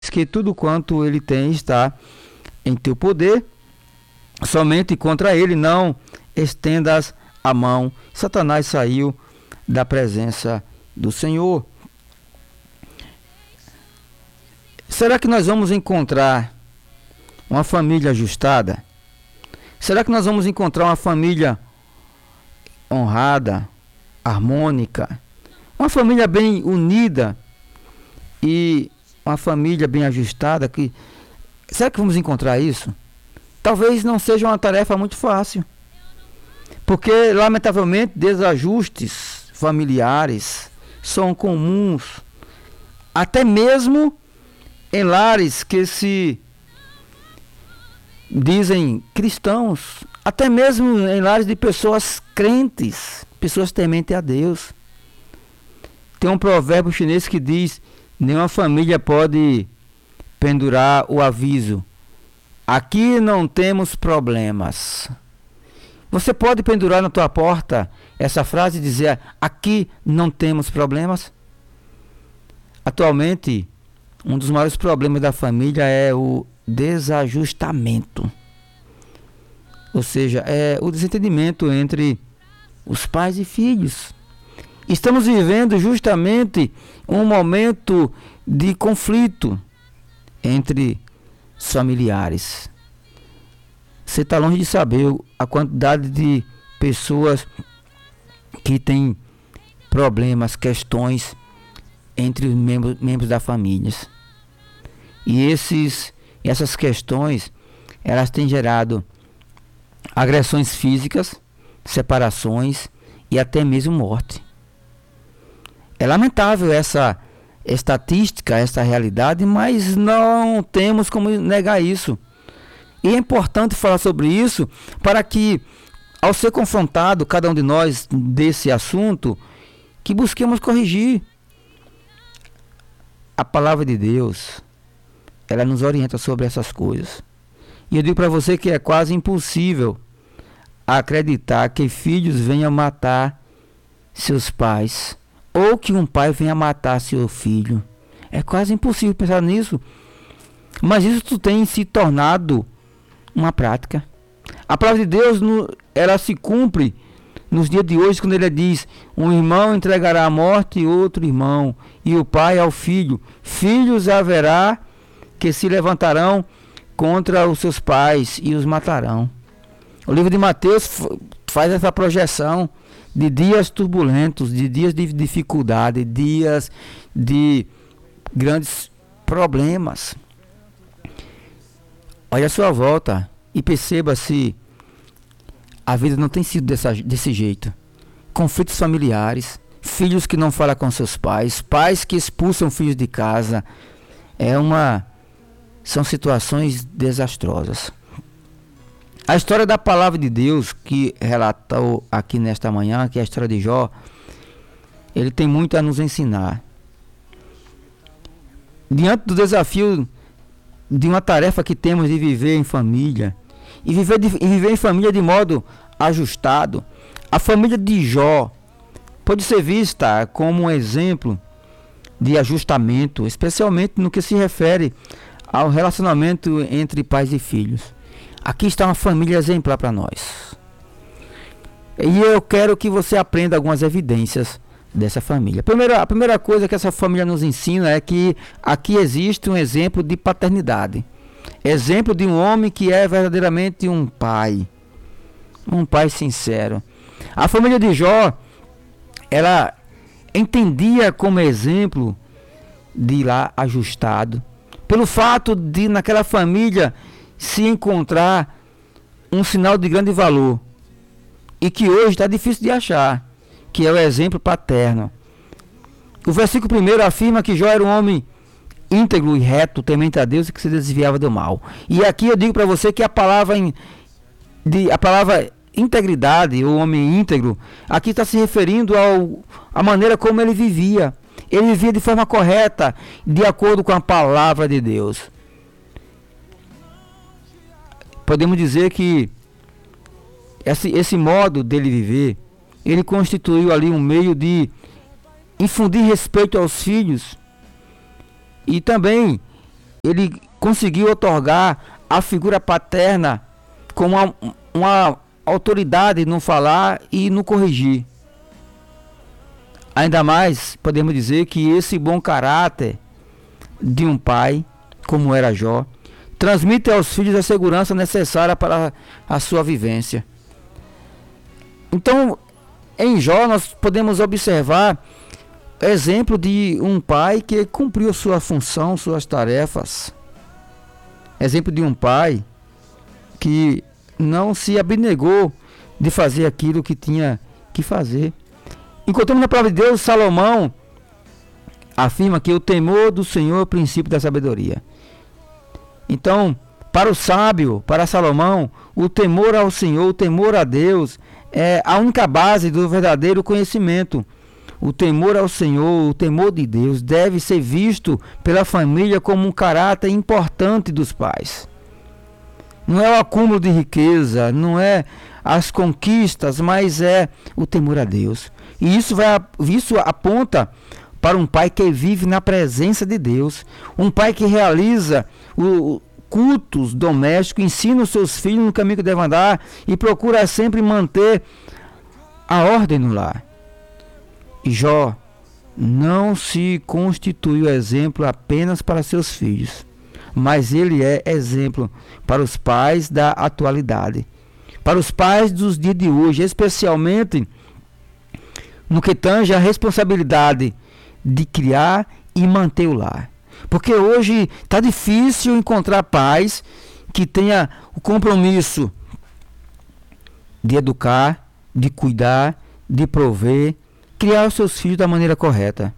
que tudo quanto ele tem está em teu poder, somente contra ele não estendas a mão. Satanás saiu da presença do Senhor. Será que nós vamos encontrar uma família ajustada? Será que nós vamos encontrar uma família honrada, harmônica, uma família bem unida e uma família bem ajustada? Será que vamos encontrar isso? Talvez não seja uma tarefa muito fácil, porque lamentavelmente desajustes familiares são comuns, até mesmo em lares que se dizem cristãos, até mesmo em lares de pessoas crentes, pessoas tementes a Deus. Tem um provérbio chinês que diz: nenhuma família pode pendurar o aviso: aqui não temos problemas. Você pode pendurar na tua porta essa frase e dizer: aqui não temos problemas? Atualmente, um dos maiores problemas da família é o desajustamento. Ou seja, é o desentendimento entre os pais e filhos. Estamos vivendo justamente um momento de conflito entre os familiares. Você está longe de saber a quantidade de pessoas que têm problemas, questões entre os membros da família. E essas questões, elas têm gerado agressões físicas, separações e até mesmo morte. É lamentável essa estatística, essa realidade, mas não temos como negar isso. E é importante falar sobre isso para que, ao ser confrontado, cada um de nós, desse assunto, que busquemos corrigir. A palavra de Deus, ela nos orienta sobre essas coisas. E eu digo para você que é quase impossível acreditar que filhos venham matar seus pais, ou que um pai venha matar seu filho. É quase impossível pensar nisso. Mas isso tem se tornado uma prática. A palavra de Deus, ela se cumpre nos dias de hoje, quando ele diz: um irmão entregará à morte outro irmão, e o pai ao filho. Filhos haverá que se levantarão contra os seus pais e os matarão. O livro de Mateus faz essa projeção de dias turbulentos, de dias de dificuldade, dias de grandes problemas. Olha a sua volta e perceba se a vida não tem sido desse jeito. Conflitos familiares, filhos que não falam com seus pais, pais que expulsam filhos de casa. São situações desastrosas. A história da palavra de Deus que relatou aqui nesta manhã, que é a história de Jó, ele tem muito a nos ensinar. Diante do desafio de uma tarefa que temos de viver em família, e viver em família de modo ajustado, a família de Jó pode ser vista como um exemplo de ajustamento, especialmente no que se refere ao relacionamento entre pais e filhos. Aqui está uma família exemplar para nós. E eu quero que você aprenda algumas evidências dessa família. A primeira coisa que essa família nos ensina é que aqui existe um exemplo de paternidade. Exemplo de um homem que é verdadeiramente um pai sincero. A família de Jó, ela entendia como exemplo de lar ajustado, pelo fato de naquela família se encontrar um sinal de grande valor, e que hoje está difícil de achar, que é o exemplo paterno. O versículo 1 afirma que Jó era um homem íntegro e reto, temente a Deus, e que se desviava do mal. E aqui eu digo para você que a palavra integridade, ou homem íntegro, aqui está se referindo à maneira como ele vivia. Ele vivia de forma correta, de acordo com a palavra de Deus. Podemos dizer que esse modo dele viver, ele constituiu ali um meio de infundir respeito aos filhos e também ele conseguiu otorgar a figura paterna com uma autoridade no falar e no corrigir. Ainda mais, podemos dizer que esse bom caráter de um pai, como era Jó, transmite aos filhos a segurança necessária para a sua vivência. Então, em Jó nós podemos observar exemplo de um pai que cumpriu sua função, suas tarefas. Exemplo de um pai que não se abnegou de fazer aquilo que tinha que fazer. Encontramos na palavra de Deus, Salomão afirma que o temor do Senhor é o princípio da sabedoria. Então, para o sábio, para Salomão, o temor ao Senhor, o temor a Deus é a única base do verdadeiro conhecimento. O temor ao Senhor, o temor de Deus, deve ser visto pela família como um caráter importante dos pais. Não é o acúmulo de riqueza, não é as conquistas, mas é o temor a Deus. E isso aponta para um pai que vive na presença de Deus. Um pai que realiza cultos domésticos, ensina os seus filhos no caminho que devem andar e procura sempre manter a ordem no lar. E Jó não se constituiu exemplo apenas para seus filhos, mas ele é exemplo para os pais da atualidade, para os pais dos dias de hoje, especialmente no que tange a responsabilidade de criar e manter o lar. Porque hoje está difícil encontrar pais que tenha o compromisso de educar, de cuidar, de prover, criar os seus filhos da maneira correta.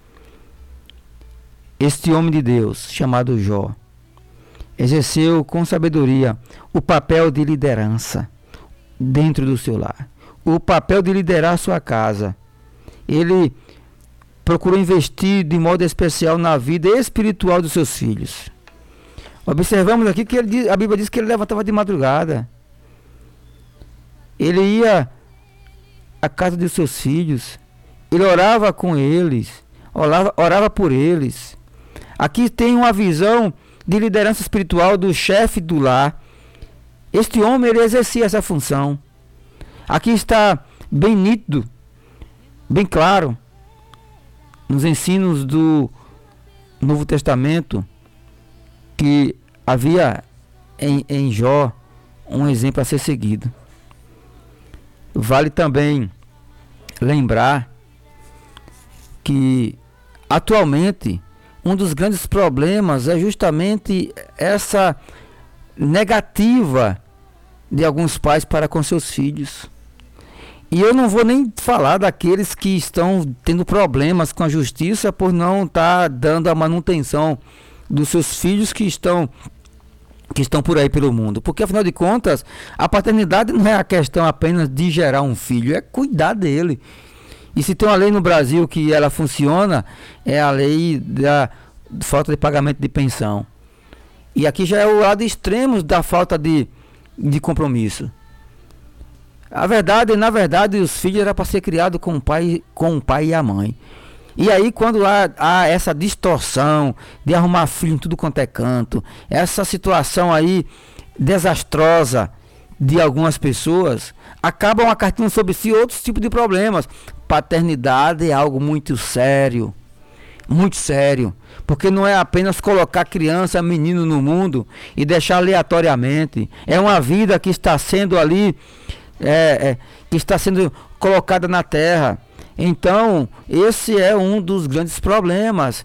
Este homem de Deus, chamado Jó, exerceu com sabedoria o papel de liderança dentro do seu lar, o papel de liderar a sua casa. Ele procurou investir de modo especial na vida espiritual dos seus filhos. Observamos aqui que a Bíblia diz que ele levantava de madrugada. Ele ia à casa de seus filhos, ele orava com eles, orava por eles. Aqui tem uma visão de liderança espiritual do chefe do lar. Este homem, ele exercia essa função. Aqui está bem nítido, bem claro, nos ensinos do Novo Testamento, que havia em Jó um exemplo a ser seguido. Vale também lembrar que atualmente um dos grandes problemas é justamente essa negativa de alguns pais para com seus filhos. E eu não vou nem falar daqueles que estão tendo problemas com a justiça por não estar dando a manutenção dos seus filhos que estão por aí pelo mundo. Porque afinal de contas, a paternidade não é a questão apenas de gerar um filho, é cuidar dele. E se tem uma lei no Brasil que ela funciona, é a lei da falta de pagamento de pensão. E aqui já é o lado extremo da falta de compromisso. Na verdade, os filhos eram para ser criados com o pai e a mãe. E aí, quando há essa distorção de arrumar filho em tudo quanto é canto, essa situação aí desastrosa de algumas pessoas, acabam acarretando sobre si outros tipos de problemas. Paternidade é algo muito sério, porque não é apenas colocar criança, menino no mundo e deixar aleatoriamente. É uma vida que está sendo ali, que está sendo colocada na terra. Então, esse é um dos grandes problemas.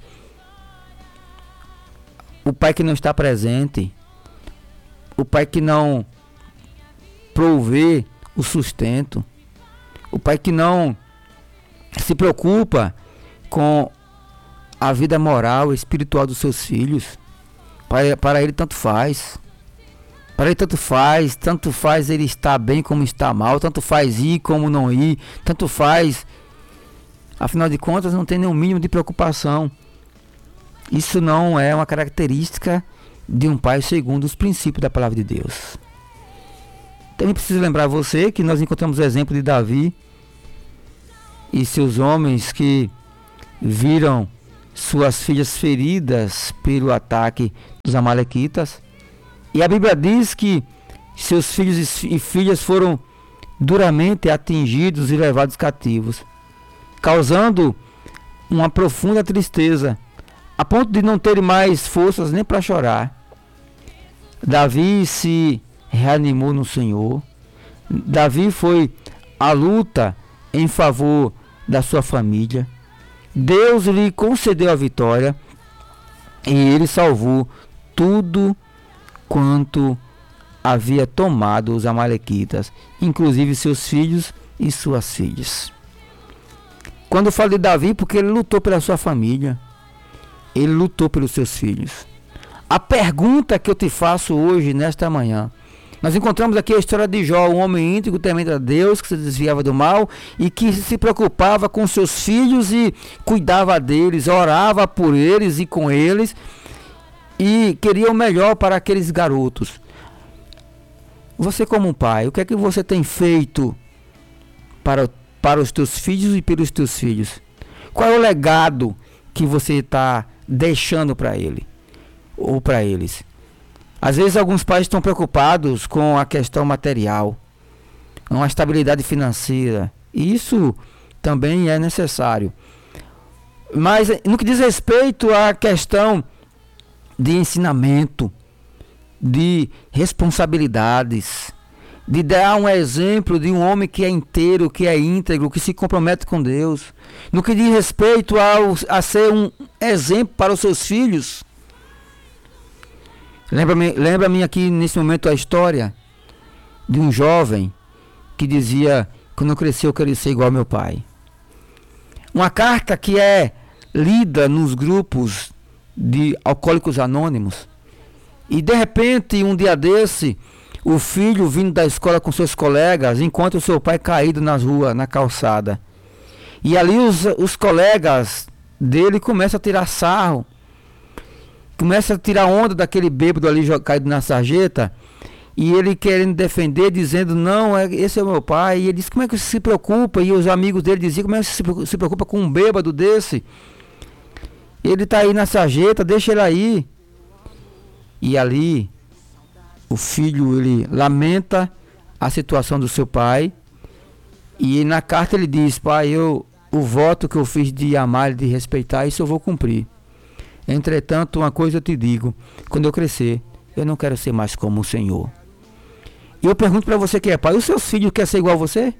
O pai que não está presente, o pai que não provê o sustento, o pai que não se preocupa com a vida moral e espiritual dos seus filhos. Para ele tanto faz. Para ele tanto faz ele estar bem como estar mal, tanto faz ir como não ir, tanto faz. Afinal de contas, não tem nenhum mínimo de preocupação. Isso não é uma característica de um pai segundo os princípios da palavra de Deus. Também preciso lembrar você que nós encontramos o exemplo de Davi e seus homens que viram suas filhas feridas pelo ataque dos amalequitas. E a Bíblia diz que seus filhos e filhas foram duramente atingidos e levados cativos, causando uma profunda tristeza, a ponto de não terem mais forças nem para chorar. Davi se reanimou no Senhor. Davi foi à luta em favor da sua família. Deus lhe concedeu a vitória e ele salvou tudo quanto havia tomado os amalequitas, inclusive seus filhos e suas filhas. Quando eu falo de Davi, porque ele lutou pela sua família, ele lutou pelos seus filhos. A pergunta que eu te faço hoje, nesta manhã, nós encontramos aqui a história de Jó, um homem íntegro, temente a Deus, que se desviava do mal e que se preocupava com seus filhos e cuidava deles, orava por eles e com eles e queria o melhor para aqueles garotos. Você, como um pai, o que é que você tem feito para os teus filhos e pelos teus filhos? Qual é o legado que você está deixando para ele ou para eles? Às vezes alguns pais estão preocupados com a questão material, com a estabilidade financeira. E isso também é necessário. Mas no que diz respeito à questão de ensinamento, de responsabilidades, de dar um exemplo de um homem que é inteiro, que é íntegro, que se compromete com Deus, no que diz respeito a ser um exemplo para os seus filhos. Lembra-me aqui nesse momento a história de um jovem que dizia: quando eu crescer eu quero ser igual ao meu pai. Uma carta que é lida nos grupos de alcoólicos anônimos. E de repente, um dia desse, o filho vindo da escola com seus colegas, encontra o seu pai caído na rua, na calçada. E ali os colegas dele começam a tirar sarro, começam a tirar onda daquele bêbado ali caído na sarjeta, e ele querendo defender, dizendo: não, esse é o meu pai. E ele disse: como é que você se preocupa? E os amigos dele diziam: como é que você se preocupa com um bêbado desse? Ele está aí na sarjeta, deixa ele aí. E ali o filho, ele lamenta a situação do seu pai, e na carta ele diz: pai, o voto que eu fiz de amar e de respeitar, isso eu vou cumprir. Entretanto, uma coisa eu te digo: quando eu crescer, eu não quero ser mais como o Senhor. E eu pergunto para você que é pai: os seus filhos querem ser igual a você?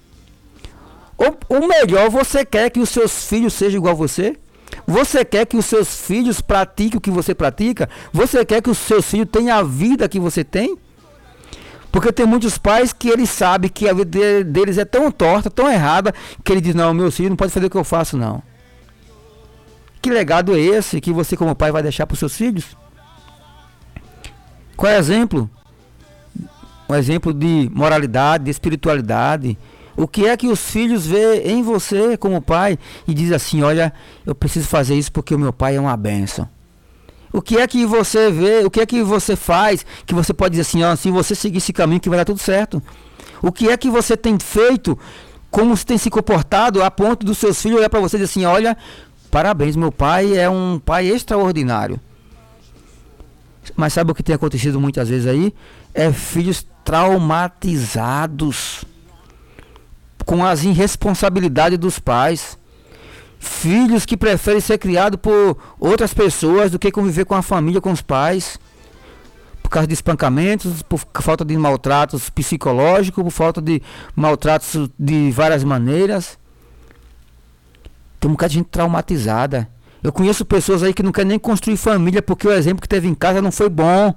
Ou melhor, você quer que os seus filhos sejam igual a você? Você quer que os seus filhos pratiquem o que você pratica? Você quer que os seus filhos tenham a vida que você tem? Porque tem muitos pais que eles sabem que a vida deles é tão torta, tão errada, que ele diz: não, meu filho não pode fazer o que eu faço, não. Que legado é esse que você, como pai, vai deixar para os seus filhos? Qual é o exemplo? Um exemplo de moralidade, de espiritualidade. O que é que os filhos vê em você como pai e diz assim: olha, eu preciso fazer isso porque o meu pai é uma bênção. O que é que você vê, o que é que você faz que você pode dizer assim: ó, se você seguir esse caminho que vai dar tudo certo? O que é que você tem feito, como você tem se comportado a ponto dos seus filhos olhar para você e dizer assim: olha, parabéns, meu pai é um pai extraordinário. Mas sabe o que tem acontecido muitas vezes aí? É filhos traumatizados com as irresponsabilidades dos pais. Filhos que preferem ser criados por outras pessoas do que conviver com a família, com os pais. Por causa de espancamentos, por falta de maltratos psicológicos, por falta de maltratos de várias maneiras. Tem um bocado de gente traumatizada. Eu conheço pessoas aí que não querem nem construir família porque o exemplo que teve em casa não foi bom.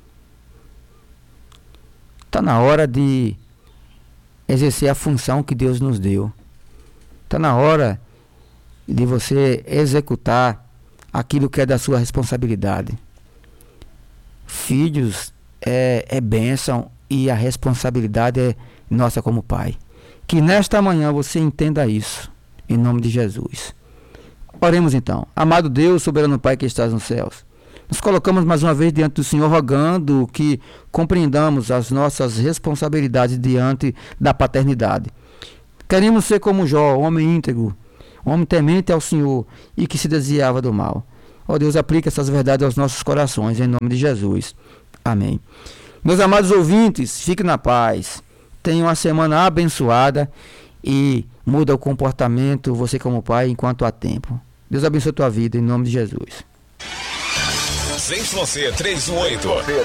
Está na hora de exercer a função que Deus nos deu. Está na hora de você executar aquilo que é da sua responsabilidade. Filhos é bênção e a responsabilidade é nossa como pai. Que nesta manhã você entenda isso, em nome de Jesus. Oremos então. Amado Deus, soberano Pai que estás nos céus, nos colocamos mais uma vez diante do Senhor, rogando que compreendamos as nossas responsabilidades diante da paternidade. Queremos ser como Jó, homem íntegro, homem temente ao Senhor e que se desviava do mal. Ó Deus, aplica essas verdades aos nossos corações, em nome de Jesus. Amém. Meus amados ouvintes, fiquem na paz. Tenham uma semana abençoada e muda o comportamento, você como pai, enquanto há tempo. Deus abençoe a tua vida, em nome de Jesus. ZYC 318,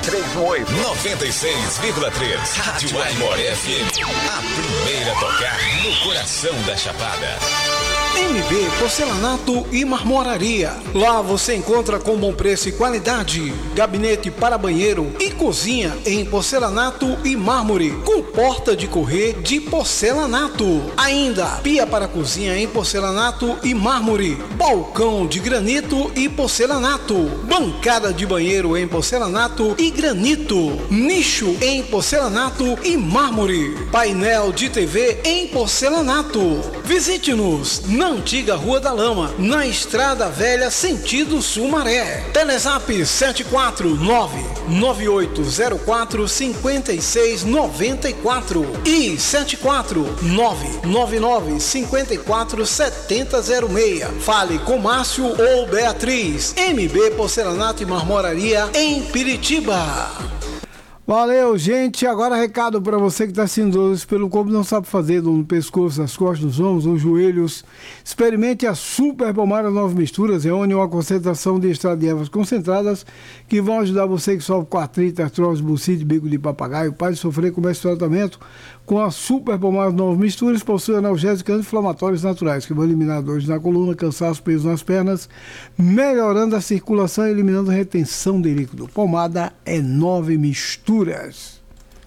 96,3. Rádio Aimoré FM. A primeira a tocar no coração da Chapada. MB Porcelanato e Marmoraria. Lá você encontra com bom preço e qualidade. Gabinete para banheiro e cozinha em porcelanato e mármore, com porta de correr de porcelanato. Ainda pia para cozinha em porcelanato e mármore, balcão de granito e porcelanato, bancada de banheiro em porcelanato e granito, nicho em porcelanato e mármore, painel de TV em porcelanato. Visite-nos na antiga Rua da Lama, na Estrada Velha, sentido Sumaré. Telezap 749-9804-5694 e 749-9954-7006. Fale com Márcio ou Beatriz. MB Porcelanato e Marmoraria em Piritiba. Valeu, gente. Agora recado para você que está sentindo pelo corpo, não sabe fazer, dor no pescoço, nas costas, nos ombros, nos joelhos. Experimente a Super Pomada Nove Misturas. Reúne uma concentração de extrato de ervas concentradas que vão ajudar você que sofre com artrite, artrose, bucite, bico de papagaio, pode sofrer com esse tratamento. Com a Super Pomada Nove Misturas, possui analgésicos anti-inflamatórios naturais que vão eliminar dores na coluna, cansaço, peso nas pernas, melhorando a circulação e eliminando a retenção de líquido. Pomada é Nove Misturas.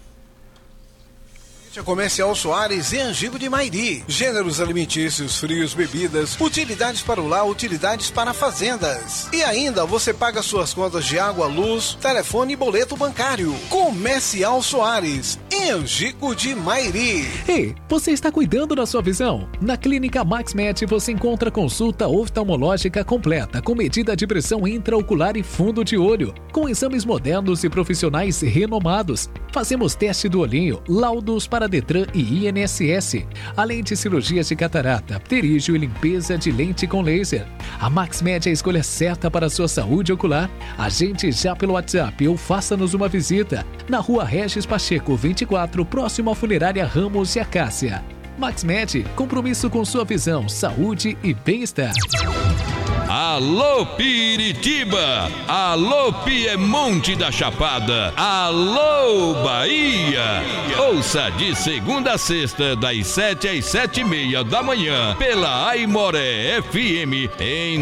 Comercial Soares e Angico de Mairi. Gêneros alimentícios, frios, bebidas, utilidades para o lar, utilidades para fazendas. E ainda você paga suas contas de água, luz, telefone e boleto bancário. Comercial Soares e Angico de Mairi. Ei, você está cuidando da sua visão? Na Clínica MaxMed você encontra consulta oftalmológica completa com medida de pressão intraocular e fundo de olho, com exames modernos e profissionais renomados. Fazemos teste do olhinho, laudos para Detran e INSS, além de cirurgias de catarata, pterígio e limpeza de lente com laser. A MaxMed é a escolha certa para a sua saúde ocular. Agende já pelo WhatsApp ou faça-nos uma visita na Rua Regis Pacheco 24, próximo à Funerária Ramos e Acácia. MaxMed, compromisso com sua visão, saúde e bem-estar. Alô Piritiba, alô Piemonte da Chapada, alô Bahia. Ouça de segunda a sexta, das 7 às 7:30 da manhã, pela Aimoré FM em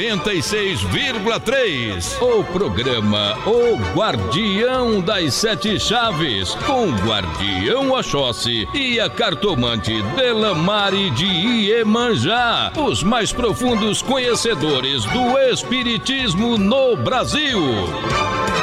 96,3. O programa O Guardião das Sete Chaves, com o Guardião Oxóssi e a cartomante Delamare de Iemanjá, os mais profundos conhecedores do Espiritismo no Brasil.